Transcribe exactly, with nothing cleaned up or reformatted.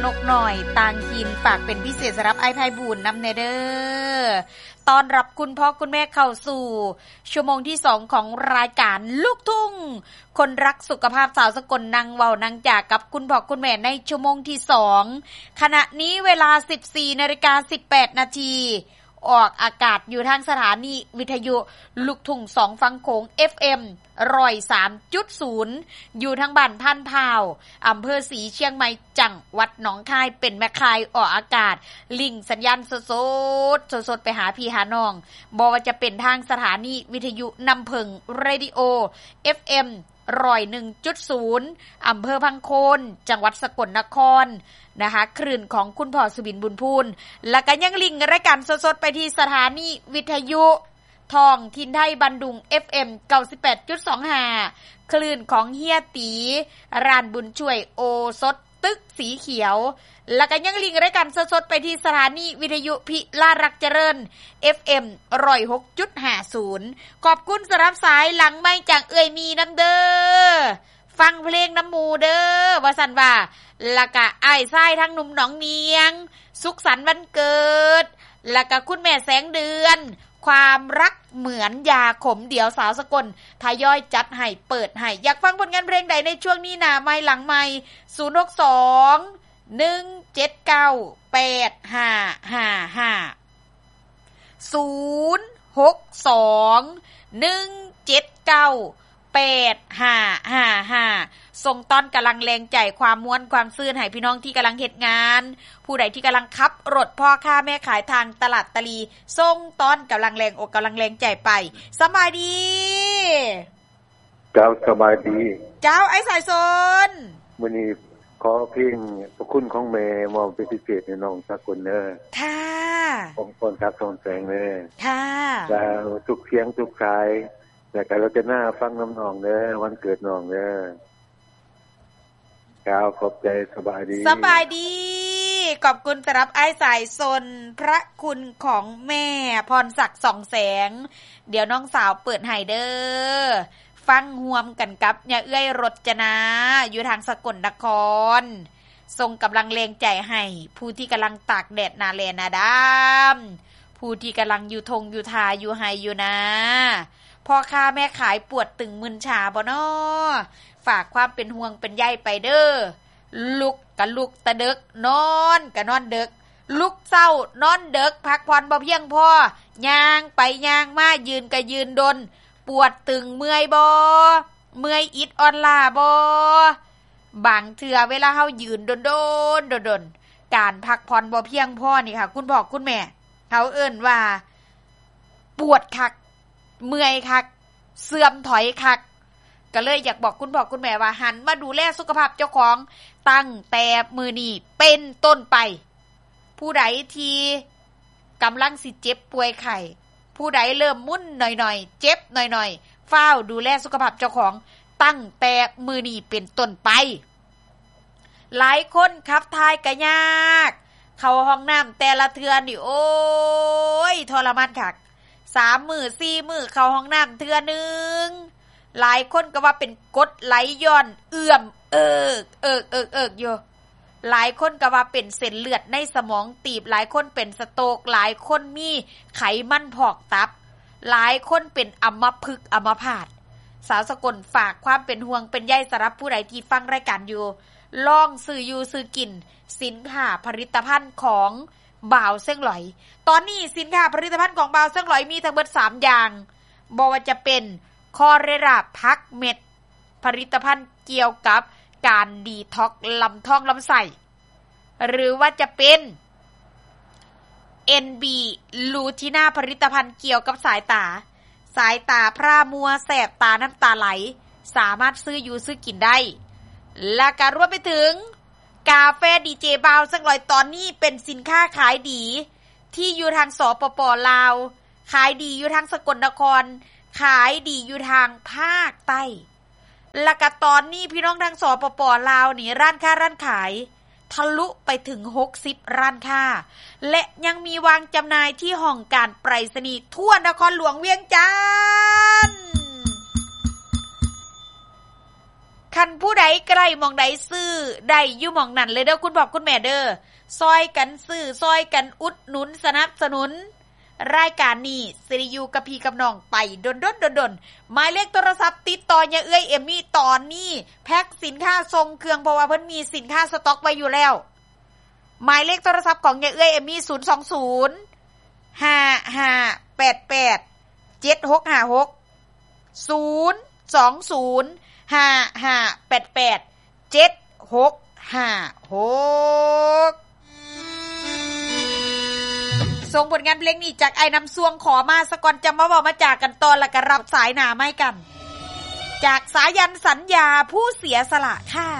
นกหน่อยต่างถิ่นฝากเป็นพิเศษสำหรับไอ้ไพบูลย์นำแน่เด้อต้อนรับคุณพ่อคุณแม่เข้าสู่ชั่วโมงที่สองของรายการลูกทุ่งคนรักสุขภาพสาวสกลนางเว้านางจากกับคุณพ่อคุณแม่ในชั่วโมงที่สองขณะนี้เวลา สิบสี่นาฬิกาสิบแปดนาที ออกอากาศอยู่ทางสถานีวิทยุลูกทุ่งสองฝั่งโขง เอฟ เอ็ม หนึ่งศูนย์สามจุดศูนย์ อยู่ทางบ้านพันพาวอำเภอศรีเชียงใหม่จังหวัดหนองคายเป็นแม่คายออกอากาศลิงสัญญาณสดๆสดๆไปหาพี่หาน้องบ่ว่าจะเป็นทางสถานีวิทยุน้ำเพิงเรดิโอ เอฟ เอ็ม หนึ่งศูนย์จุดศูนย์ อำเภอพังโคนจังหวัดสกลนครนะคะคลื่นของคุณพ่อสุบินบุญพูนแล้วก็ยังลิงรายการสดๆไปที่สถานีวิทยุทองทินไทยบันดุง เอฟ เอ็ม เก้าสิบแปดจุดสองห้า คลื่นของเฮียตีร้านบุญช่วยโอสดตึกสีเขียวแล้วก็ยังลิงรายการสดๆไปที่สถานีวิทยุพิลารักเจริญ เอฟ เอ็ม หนึ่งศูนย์หกจุดห้าศูนย์ ขอบคุณสำหรับสายหลังไมค์จากเอ่ยมีน้ำเด้อฟังเพลงน้ำหมูเด้อว่าซั่นว่าแล้วก็อ้ายชายทั้งหนุ่มหนองเนียงสุขสันต์วันเกิดแล้วก็คุณแม่แสงเดือนความรักเหมือนยาขมเดี๋ยวสาวสกลทยอยจัดให้เปิดให้อยากฟังผลงานเพลงใดในช่วงนี้หน้าไมค์หลังไมค์ศูนย์ หก สอง หนึ่ง เจ็ด เก้า แปด ห้า ห้า ห้า ศูนย์ หก สอง หนึ่ง เจ็ด เก้า แปด ห้า ห้า ห้าส่งตอนกำลังแรงใจความม้วนความซื่นให้พี่น้องที่กำลังเฮ็ดงานผู้ใดที่กำลังขับรถพ่อค้าแม่ขายทางตลาดตะลีส่งตอนกำลังแรงอกกำลังแรงใจไปสบายดีเจ้าสบายดีเจ้าไอ้สายสนมื้อนี้ขอเพลงพระคุณของแม่มอบเป็นพิเศษให้น้องสกุลเด้อค่ะของคนทักทองแสงเด้อค่ะแล้วทุกเสียงทุกสายแล้วก็เราจะน่าฟังน้ำน้องเด้อวันเกิดน้องเด้อเจ้าขอบใจสบายดีสบายดีขอบคุณสำหรับไอ้สายสนพระคุณของแม่พรศักดิ์ส่องแสงเดี๋ยวน้องสาวเปิดให้เด้อฟังร่วมกันกับเนี่ยเอื้อยรจนาอยู่ทางสกลนครส่งกำลังแรงใจให้ผู้ที่กำลังตากแดดนาแลนาดามผู้ที่กำลังอยู่ทงอยู่ทาอยู่ไฮอยู่นะพ่อค้าแม่ขายปวดตึงมึนชาบ่น้อฝากความเป็นห่วงเป็นใยไปเด้อลุกกะลุกตะเดึกนอนกะนอนเดึกลุกเศร้านอนเดึกพักผ่อนบ่เพียงพอย่างไปย่างมายืนกะยืนดนปวดตึงเมื่อยบ่เมื่อยอิดอ่อนล้าบ่บางเทื่อเวลาเฮายืนดนๆดนๆการพักผ่อนบ่เพียงพอนี่ค่ะคุณพ่อคุณแม่เขาเอิ้นว่าปวดคักเมื่อยคักเสื่อมถอยคักก็เลยอยากบอกคุณพ่อคุณแม่ว่าหันมาดูแลสุขภาพเจ้าของตั้งแต่มื้อนี้เป็นต้นไปผู้ใดที่กำลังสิเจ็บป่วยไข้ผู้ใดเริ่มมุ่นหน่อยๆเจ็บหน่อยๆเฝ้าดูแลสุขภาพเจ้าของตั้งแต่มื้อนี้เป็นต้นไปหลายคนขับถ่ายก็ยากเข้าห้องน้ำแต่ละเทื่อนี่โอ้ยทรมานคักสามมื้อสี่มื้อเข้าห้องน้ำเทื่อนึงหลายคนก็ว่าเป็นกรดไหลย้อนเอื้อมเอิกเอิกเอิกเอิกอยู่หลายคนก็ว่าเป็นเส้นเลือดในสมองตีบหลายคนเป็นสโตรกหลายคนมีไขมันพอกตับหลายคนเป็นอัมพฤกษ์อัมพาตสาวสกลฝากความเป็นห่วงเป็นใยสำหรับผู้ใดที่ฟังรายการอยู่ลองซื้ออยู่ซื้อกินสินค้าผลิตภัณฑ์ของบ่าวเซิงหลอยตอนนี้สินค้าผลิตภัณฑ์ของบ่าวเซิงหลอยมีทั้งหมดสามอย่างบ่ว่าจะเป็นคอเรราพักเม็ดผลิตภัณฑ์เกี่ยวกับการดีท็อกซ์ลำท้องลำไส้หรือว่าจะเป็น เอ็น บี ลูทิน่าผลิตภัณฑ์เกี่ยวกับสายตาสายตาพร่ามัวแสบตาน้ำตาไหลสามารถซื้ออยู่ซื้อกินได้และการรวมไปถึงกาแฟดีเจบาวสักหน่อยตอนนี้เป็นสินค้าขายดีที่อยู่ทางสปป.ลาวขายดีอยู่ทางสกลนครขายดีอยู่ทางภาคใต้และก็ตอนนี้พี่น้องทางสปป.ลาวนี่ร้านค้าร้านขายทะลุไปถึงหกสิบร้านค้าและยังมีวางจำหน่ายที่ห้องการไปรษณีย์ทั่วนครหลวงเวียงจันทน์คันผู้ใดใกล้มองใดซื้อได้อยู่หม่องนั้นเลยเด้อคุณพ่อคุณแม่เด้อซอยกันซื้อซอยกันอุดหนุนสนับสนุนรายการนี้สิริอยู่กับพี่กับน้องไปดนๆๆๆหมายเลขโทรศัพท์ติดต่อยายเอื้อยเอมมี่ตอนนี้แพ็คสินค้าส่งเครื่องเพราะว่าเพิ่นมีสินค้าสต็อกไว้อยู่แล้วหมายเลขโทรศัพท์ของยายเอื้อยเอมมี่ศูนย์ สอง ศูนย์ ห้า ห้า แปด แปด เจ็ด หก ห้า หก ศูนย์ สอง ศูนย์ ห้า ห้า แปด แปด เจ็ด หก ห้า หกส่งผลงานเพลงนี้จากไอ้น้ำซวงขอมาสะก่อนจะมาบอกมาจากกันตอนแล้วก็รับสายหนาไม่กันจากสายันสัญญาผู้เสียสละค่ะ